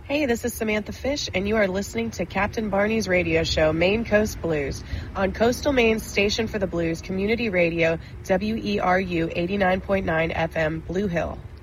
Hey, this is Samantha Fish, and you are listening to Captain Barney's radio show, Maine Coast Blues, on Coastal Maine's Station for the Blues, Community Radio, WERU 89.9 FM, Blue Hill.